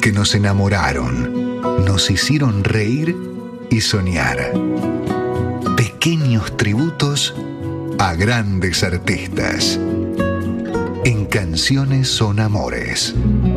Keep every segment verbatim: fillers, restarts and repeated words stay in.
que nos enamoraron, nos hicieron reír y soñar. Pequeños tributos a grandes artistas. En Canciones son Amores.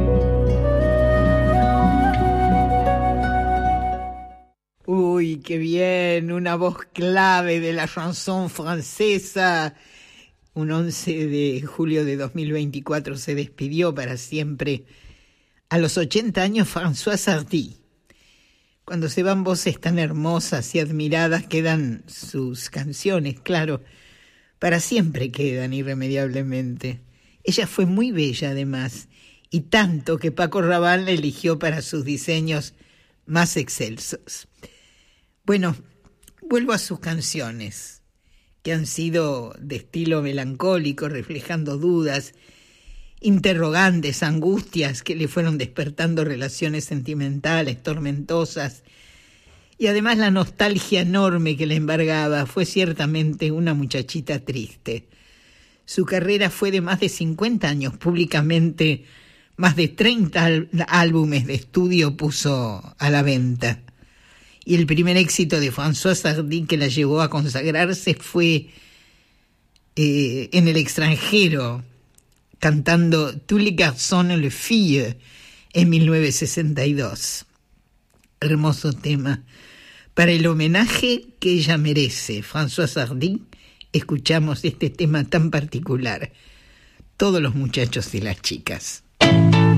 Uy, qué bien, una voz clave de la chanson francesa. Un once de julio de dos mil veinticuatro se despidió para siempre a los ochenta años Françoise Hardy. Cuando se van voces tan hermosas y admiradas quedan sus canciones, claro, para siempre quedan irremediablemente. Ella fue muy bella además, y tanto que Paco Rabanne la eligió para sus diseños más excelsos. Bueno, vuelvo a sus canciones, que han sido de estilo melancólico, reflejando dudas, interrogantes, angustias que le fueron despertando relaciones sentimentales, tormentosas, y además la nostalgia enorme que le embargaba. Fue ciertamente una muchachita triste. Su carrera fue de más de cincuenta años, públicamente más de treinta álbumes de estudio puso a la venta. Y el primer éxito de Françoise Hardy que la llevó a consagrarse fue eh, en el extranjero, cantando Tous les garçons et les filles en mil novecientos sesenta y dos. Hermoso tema. Para el homenaje que ella merece, Françoise Hardy, escuchamos este tema tan particular. Todos los muchachos y las chicas.